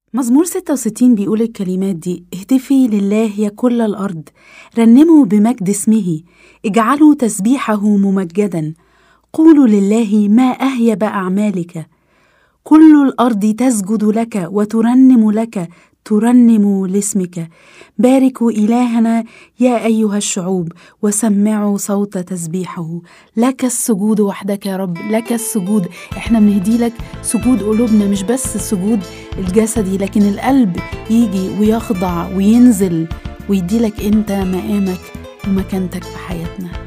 مزمور 66 بيقول الكلمات دي: اهتفي لله يا كل الأرض، رنموا بمجد اسمه، اجعلوا تسبيحه ممجدا، قولوا لله ما أهيب أعمالك، كل الأرض تسجد لك وترنم لك، ترنم لاسمك، باركوا إلهنا يا أيها الشعوب وسمعوا صوت تسبيحه. لك السجود وحدك يا رب، لك السجود. احنا بنهدي لك سجود قلوبنا، مش بس السجود الجسدي، لكن القلب يجي ويخضع وينزل ويدي لك انت مقامك ومكانتك في حياتنا.